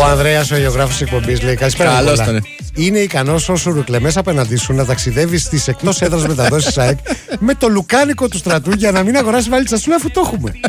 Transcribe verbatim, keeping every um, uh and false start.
Ανδρέας, ο γεωγράφος της εκπομπής, λέει: καλησπέρα. Καλώς τον. Είναι ικανός όσο ρουκλεμές απέναντί σου να ταξιδεύει στις εκτός έδρας μεταδόσεις ΑΕΚ με το λουκάνικο του στρατού για να μην αγοράσει βαλίτσα σου, αφού το έχουμε.